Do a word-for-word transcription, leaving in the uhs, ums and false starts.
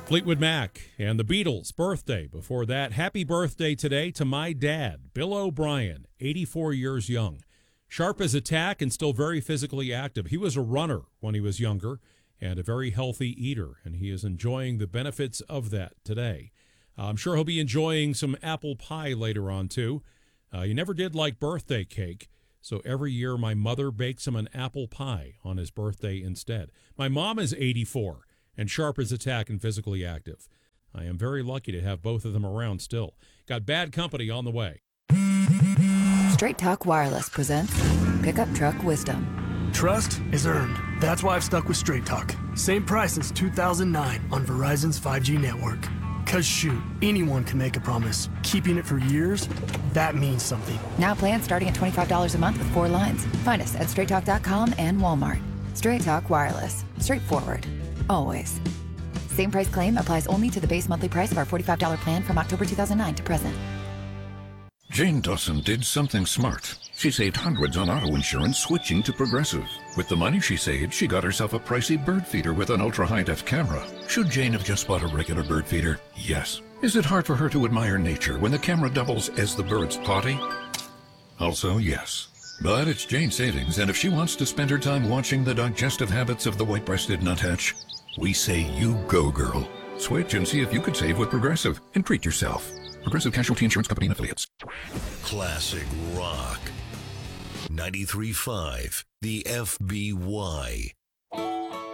Fleetwood Mac and the Beatles' birthday. Before that, happy birthday today to my dad, Bill O'Brien, eighty-four years young. Sharp as a tack and still very physically active. He was a runner when he was younger and a very healthy eater, and he is enjoying the benefits of that today. I'm sure he'll be enjoying some apple pie later on, too. Uh, he never did like birthday cake, so every year my mother bakes him an apple pie on his birthday instead. My mom is eighty-four and sharp as a tack and physically active. I am very lucky to have both of them around still. Got bad company on the way. Straight Talk Wireless presents Pickup Truck Wisdom. Trust is earned. That's why I've stuck with Straight Talk. Same price since two thousand nine on Verizon's five G network. Cause shoot, anyone can make a promise. Keeping it for years, that means something. Now plans starting at twenty-five dollars a month with four lines. Find us at straight talk dot com and Walmart. Straight Talk Wireless. Straightforward. Always. Same price claim applies only to the base monthly price of our forty-five dollars plan from October two thousand nine to present. Jane Dawson did something smart. She saved hundreds on auto insurance switching to Progressive. With the money she saved, she got herself a pricey bird feeder with an ultra-high-def camera. Should Jane have just bought a regular bird feeder? Yes. Is it hard for her to admire nature when the camera doubles as the bird's potty? Also, yes. But it's Jane's savings, and if she wants to spend her time watching the digestive habits of the white-breasted nuthatch, we say you go, girl. Switch and see if you could save with Progressive and treat yourself. Progressive Casualty Insurance Company and Affiliates. Classic rock. ninety-three point five, the F B Y.